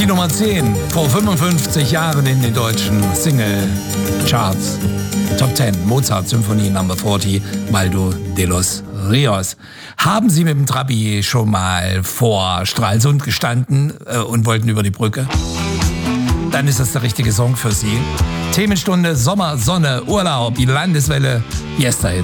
Die Nummer 10 vor 55 Jahren in den deutschen Single-Charts. Top 10, Mozart Symphonie Number 40, Waldo de los Rios. Haben Sie mit dem Trabi schon mal vor Stralsund gestanden und wollten über die Brücke? Dann ist das der richtige Song für Sie. Themenstunde, Sommer, Sonne, Urlaub, die Landeswelle, Yesterday.